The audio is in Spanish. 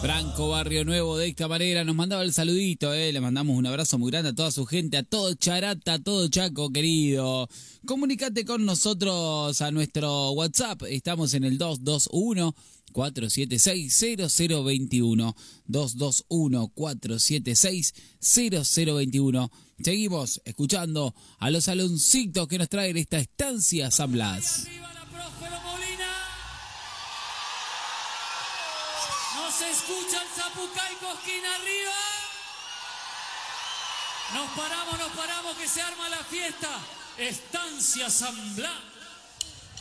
Franco Barrio Nuevo de esta manera nos mandaba el saludito, le mandamos un abrazo muy grande a toda su gente, a todo Charata, a todo Chaco querido. Comunicate con nosotros a nuestro WhatsApp, estamos en el 221-476-0021, 221-476-0021. Seguimos escuchando a los aloncitos que nos traen esta estancia San Blas. ¿Se escucha el Zapucay Cosquín arriba? Nos paramos que se arma la fiesta. Estancia San Blas.